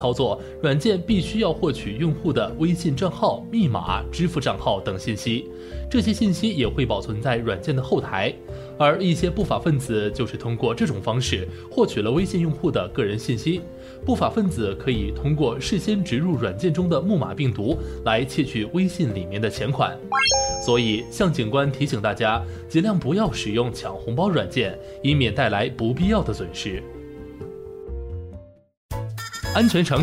操作，软件必须要获取用户的微信账号、密码、支付账号等信息，这些信息也会保存在软件的后台。而一些不法分子就是通过这种方式获取了微信用户的个人信息。不法分子可以通过事先植入软件中的木马病毒来窃取微信里面的钱款。所以，向警官提醒大家，尽量不要使用抢红包软件，以免带来不必要的损失。安全常